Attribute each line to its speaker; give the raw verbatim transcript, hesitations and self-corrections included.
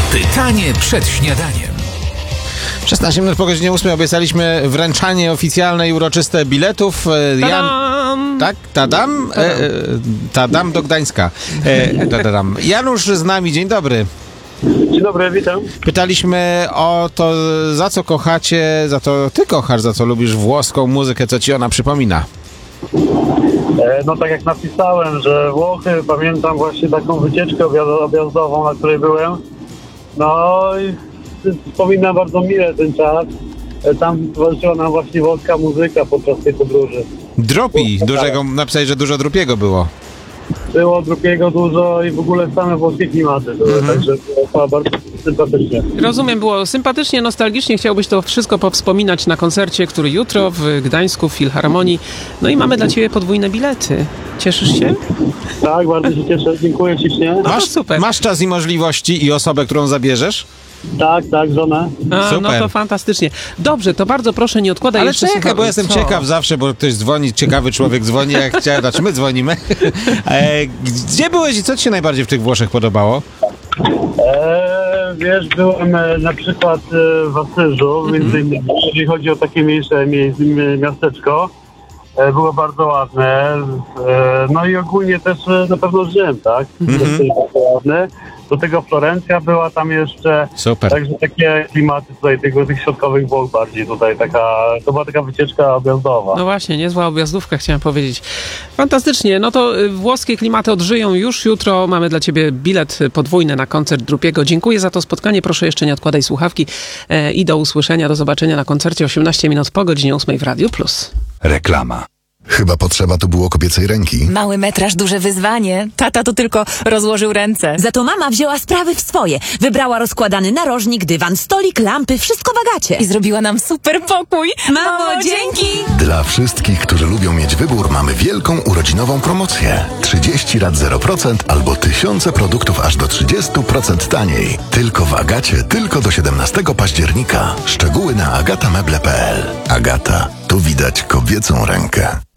Speaker 1: Pytanie przed śniadaniem.
Speaker 2: szesnaście minut po godzinie ósmej obiecaliśmy wręczanie oficjalne i uroczyste biletów. Jan... Tak? Tadam? E, e, tadam do Gdańska. E, tadam. Janusz z nami, dzień dobry.
Speaker 3: Dzień dobry, witam.
Speaker 2: Pytaliśmy o to, za co kochacie, za to ty kochasz, za co lubisz włoską muzykę, co ci ona przypomina.
Speaker 3: E, no tak jak napisałem, że Włochy, pamiętam właśnie taką wycieczkę objazd- objazdową, na której byłem. No i wspominam bardzo mile ten czas. E, tam towarzyszyła nam właśnie włoska muzyka podczas tej podróży.
Speaker 2: Dropi, dużego, napisałeś, że dużo Dropiego było.
Speaker 3: Było drugiego dużo i w ogóle same włoskie klimaty były, mhm. Także było bardzo sympatycznie.
Speaker 4: Rozumiem, było sympatycznie, nostalgicznie. Chciałbyś to wszystko powspominać na koncercie, który jutro w Gdańsku w Filharmonii. No i mamy dla ciebie podwójne bilety. Cieszysz się?
Speaker 3: Tak, bardzo się cieszę. Dziękuję ślicznie.
Speaker 4: No
Speaker 2: masz,
Speaker 4: super.
Speaker 2: Masz czas i możliwości i osobę, którą zabierzesz?
Speaker 3: Tak, tak, żonę.
Speaker 4: A,
Speaker 2: Super.
Speaker 4: no to fantastycznie. Dobrze, to bardzo proszę, nie odkładaj
Speaker 2: Ale
Speaker 4: jeszcze
Speaker 2: czekaj,
Speaker 4: słucha-
Speaker 2: bo jestem
Speaker 4: Co?
Speaker 2: ciekaw zawsze, bo ktoś dzwoni, ciekawy człowiek dzwoni, jak chciał, znaczy my dzwonimy. E, gdzie byłeś i co ci się najbardziej w tych Włoszech podobało?
Speaker 3: Eee, wiesz, byłem e, na przykład e, w Asyżu, mm-hmm. między innymi, jeżeli chodzi o takie mniejsze mie- miasteczko. E, było bardzo ładne. E, no i ogólnie też e, na pewno Rzym, tak? Mm-hmm. Też bardzo ładne. Do tego Florencja była tam jeszcze.
Speaker 2: Super.
Speaker 3: Także takie klimaty tutaj tego, tych środkowych Włoch bardziej tutaj taka, to była taka wycieczka objazdowa.
Speaker 4: No właśnie, niezła objazdówka, chciałem powiedzieć. Fantastycznie, no to y, włoskie klimaty odżyją już jutro. Mamy dla ciebie bilet podwójny na koncert Drupiego. Dziękuję za to spotkanie. Proszę jeszcze nie odkładaj słuchawki e, i do usłyszenia, do zobaczenia na koncercie osiemnaście minut po godzinie ósmej w Radiu Plus.
Speaker 1: Reklama.
Speaker 5: Chyba potrzeba tu było kobiecej ręki.
Speaker 6: Mały metraż, duże wyzwanie. Tata to tylko rozłożył ręce.
Speaker 7: Za to mama wzięła sprawy w swoje. Wybrała rozkładany narożnik, dywan, stolik, lampy, wszystko w Agacie.
Speaker 6: I zrobiła nam super pokój.
Speaker 7: Mamo, dzięki!
Speaker 5: Dla wszystkich, którzy lubią mieć wybór, mamy wielką urodzinową promocję. trzydzieści rat zero procent albo tysiące produktów aż do trzydzieści procent taniej. Tylko w Agacie, tylko do siedemnastego października. Szczegóły na agata meble kropka p l. Agata, tu widać kobiecą rękę.